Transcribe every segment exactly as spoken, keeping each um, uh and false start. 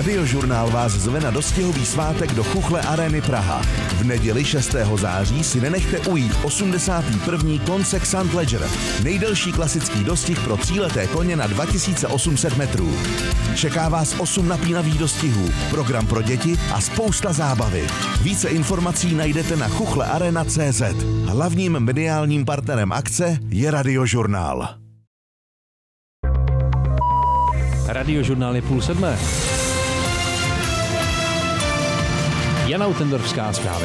Radiožurnál vás zve na dostihový svátek do Chuchle Areny Praha. V neděli šestého září si nenechte ujít osmdesátý první Koncek St. Leger, nejdelší klasický dostih pro tříleté koně na dva tisíce osm set metrů. Čeká vás osm napínavých dostihů, program pro děti a spousta zábavy. Více informací najdete na chuchle arena tečka cé zet. Hlavním mediálním partnerem akce je Radiožurnál. Radiožurnál je půl sedmé. Jana Utendorfská zprávy.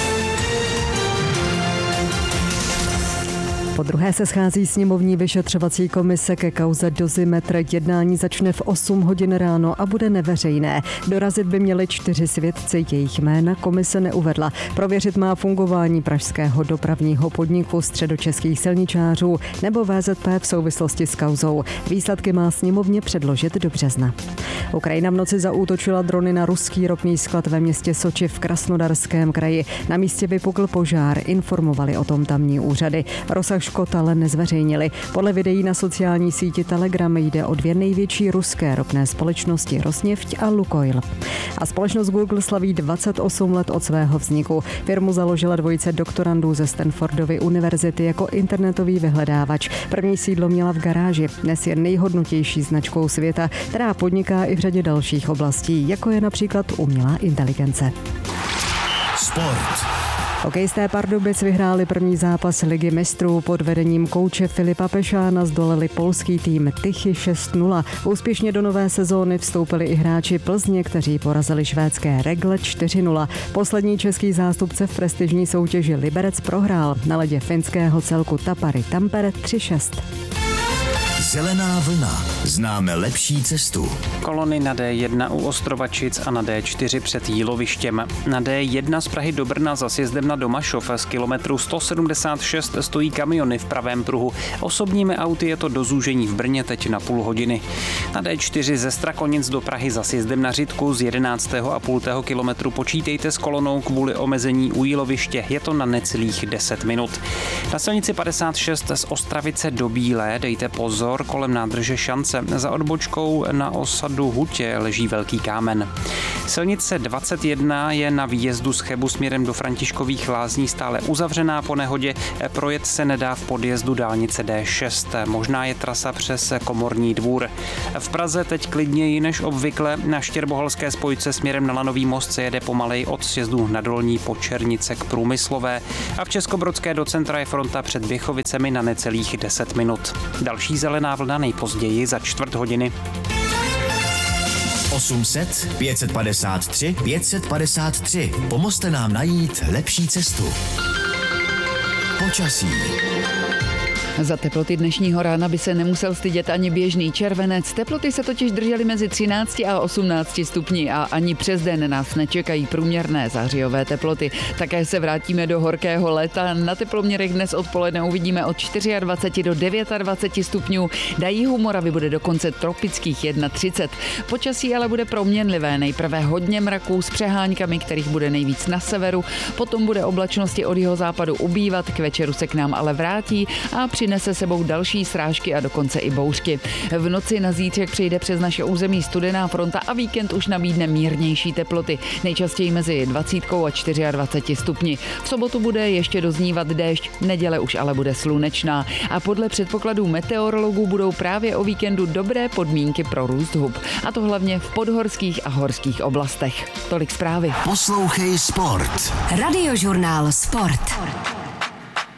Po druhé se schází sněmovní vyšetřovací komise ke kauze Dozimetr. Jednání začne v osm hodin ráno a bude neveřejné. Dorazit by měli čtyři svědci, jejich jména komise neuvedla. Prověřit má fungování pražského dopravního podniku Středočeských silničářů nebo vé zet pé v souvislosti s kauzou. Výsledky má sněmovně předložit do března. Ukrajina v noci zaútočila drony na ruský ropný sklad ve městě Soči v Krasnodarském kraji. Na místě vypukl požár, informovali o tom tamní úřady. Rozsah škod ale nezveřejnili. Podle videí na sociální síti Telegram jde o dvě největší ruské ropné společnosti Rosneft a Lukoil. A společnost Google slaví dvacet osm let od svého vzniku. Firmu založila dvojice doktorandů ze Stanfordovy univerzity jako internetový vyhledávač. První sídlo měla v garáži. Dnes je nejhodnotější značkou světa, která podniká i v řadě dalších oblastí, jako je například umělá inteligence. Sport. Hokejisté Pardubic vyhráli první zápas Ligy mistrů. Pod vedením kouče Filipa Pešána zdolali polský tým Tychy šest nula. Úspěšně do nové sezóny vstoupili i hráči Plzně, kteří porazili švédské Regle čtyři nula. Poslední český zástupce v prestižní soutěži Liberec prohrál na ledě finského celku Tapari Tampere tři šest. Zelená vlna. Známe lepší cestu. Kolony na dé jedna u Ostrovačic a na dé čtyři před Jílovištěm. Na dé jedna z Prahy do Brna za sjezdem na Domašov z kilometru sto sedmdesát šest stojí kamiony v pravém pruhu. Osobními auty je to do zúžení v Brně teď na půl hodiny. Na dé čtyři ze Strakonic do Prahy za sjezdem na Řitku z jedenáctého a půl kilometru počítejte s kolonou kvůli omezení u Jíloviště. Je to na necelých deset minut. Na silnici padesát šest z Ostravice do Bílé dejte pozor, kolem nádrže Šance. Za odbočkou na osadu Hutě leží velký kámen. Silnice dvacet jedna je na výjezdu z Chebu směrem do Františkových Lázní stále uzavřená po nehodě. Projet se nedá v podjezdu dálnice dé šest. Možná je trasa přes Komorní dvůr. V Praze teď klidněji než obvykle. Na Štěrboholské spojce směrem na Lanový most se jede pomalej od sjezdu na Dolní Počernice k Průmyslové. A v Českobrodské do centra je fronta před Běchovicemi na necelých deset minut. Další zelená vlna nejpozději za čtvrt hodiny. osm set, pět set padesát tři, pět set padesát tři. Pomozte nám najít lepší cestu. Počasí. Za teploty dnešního rána by se nemusel stydět ani běžný červenec. Teploty se totiž držely mezi třinácti a osmnácti stupni a ani přes den nás nečekají průměrné zářijové teploty. Také se vrátíme do horkého léta. Na teploměrech dnes odpoledne uvidíme od dvacet čtyři do dvacet devět stupňů. Na jihu Moravy bude dokonce tropických třicet jedna. Počasí ale bude proměnlivé. Nejprve hodně mraků s přeháňkami, kterých bude nejvíc na severu. Potom bude oblačnosti od jihozápadu ubývat, k večeru se k nám ale vrátí a přinese sebou další srážky a dokonce i bouřky. V noci na zítřek přejde přes naše území studená fronta a víkend už nabídne mírnější teploty, nejčastěji mezi dvacet a dvacet čtyři stupni. V sobotu bude ještě doznívat déšť, neděle už ale bude slunečná a podle předpokladů meteorologů budou právě o víkendu dobré podmínky pro růst hub, a to hlavně v podhorských a horských oblastech. Tolik zprávy. Poslouchej Sport. Radiožurnál Sport.